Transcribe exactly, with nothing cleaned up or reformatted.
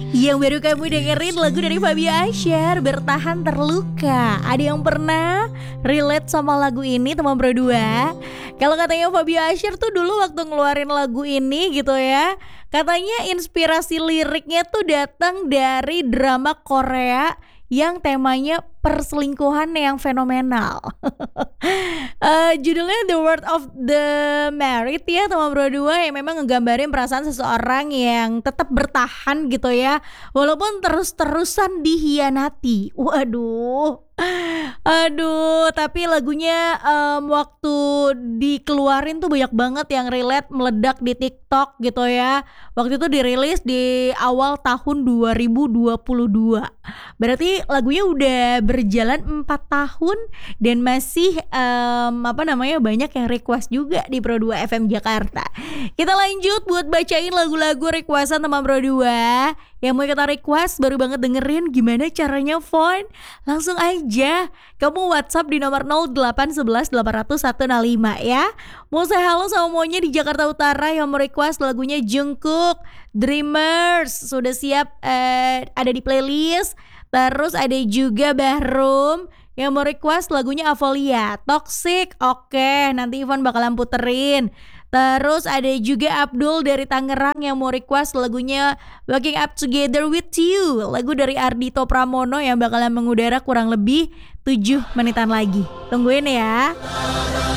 Yang baru kamu dengerin lagu dari Fabio Asyar, Bertahan Terluka. Ada yang pernah relate sama lagu ini teman berdua? Kalau katanya Fabio Asyar tuh dulu waktu ngeluarin lagu ini gitu ya, katanya inspirasi liriknya tuh datang dari drama Korea yang temanya perselingkuhan yang fenomenal. uh, Judulnya The World of the Married ya teman berdua, yang memang ngegambarin perasaan seseorang yang tetap bertahan gitu ya, walaupun terus-terusan dihianati. Waduh. Aduh, tapi lagunya um, waktu dikeluarin tuh banyak banget yang relate, meledak di TikTok gitu ya. Waktu itu dirilis di awal tahun dua ribu dua puluh dua. Berarti lagunya udah berjalan empat tahun dan masih um, apa namanya banyak yang request juga di Pro dua F M Jakarta. Kita lanjut buat bacain lagu-lagu requestan teman Pro dua. Yang mau kita request baru banget dengerin, gimana caranya Fon? Langsung aja kamu WhatsApp di nomor nol delapan satu satu delapan nol nol satu nol lima ya. Mau saya halo sama maunya di Jakarta Utara yang mau request lagunya Jungkook, Dreamers sudah siap eh, ada di playlist. Terus ada juga Bahrum yang mau request lagunya Avolia, Toxic. Oke, nanti Ivan bakalan puterin. Terus ada juga Abdul dari Tangerang yang mau request lagunya Waking Up Together With You, lagu dari Ardhito Pramono yang bakalan mengudara kurang lebih tujuh menitan lagi. Tungguin ya.